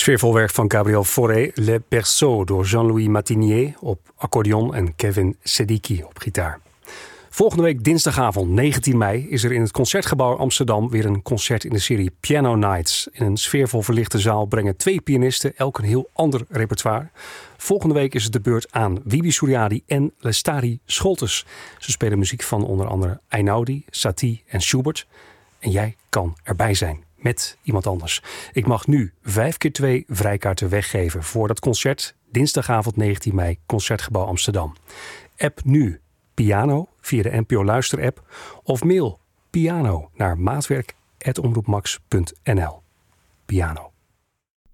Sfeervol werk van Gabriel Fauré, Le Berceau door Jean-Louis Martinier op accordeon en Kevin Sediki op gitaar. Volgende week dinsdagavond 19 mei is er in het Concertgebouw Amsterdam weer een concert in de serie Piano Nights. In een sfeervol verlichte zaal brengen 2 pianisten elk een heel ander repertoire. Volgende week is het de beurt aan Wibi Suryadi en Lestari Scholtes. Ze spelen muziek van onder andere Einaudi, Satie en Schubert. En jij kan erbij zijn met iemand anders. Ik mag nu 5x2 vrijkaarten weggeven voor dat concert. Dinsdagavond 19 mei, Concertgebouw Amsterdam. App nu Piano via de NPO Luister app of mail piano naar maatwerk@omroepmax.nl. Piano.